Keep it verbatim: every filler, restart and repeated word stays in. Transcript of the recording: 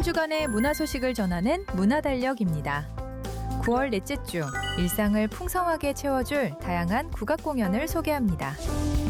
주간의 문화 소식을 전하는 문화달력입니다. 구월 넷째 주, 일상을 풍성하게 채워줄 다양한 국악 공연을 소개합니다.